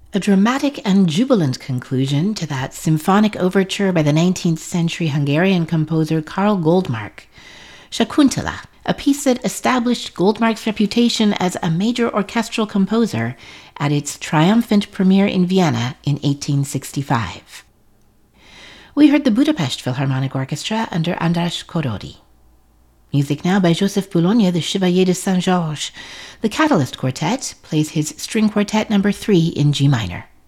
A dramatic and jubilant conclusion to that symphonic overture by the 19th century Hungarian composer Karl Goldmark. Shakuntala, a piece that established Goldmark's reputation as a major orchestral composer at its triumphant premiere in Vienna in 1865. We heard the Budapest Philharmonic Orchestra under András Korody. Music now by Joseph Boulogne, the Chevalier de Saint-Georges. The Catalyst Quartet plays his String Quartet No. 3 in G minor.